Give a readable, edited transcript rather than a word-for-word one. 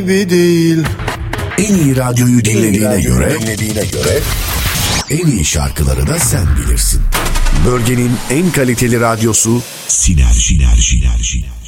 değil. En iyi radyoyu dinlediğine göre en iyi şarkıları da sen bilirsin. Bölgenin en kaliteli radyosu Sinerji.